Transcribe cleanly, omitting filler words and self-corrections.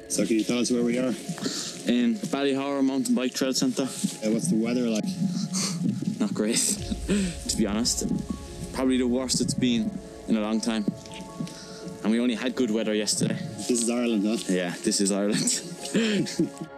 So can you tell us where we are? In Ballyhowra Mountain Bike Trail Centre. What's the weather like? Not great, to be honest. Probably the worst it's been in a long time. And we only had good weather yesterday. This is Ireland, huh? Yeah, this is Ireland.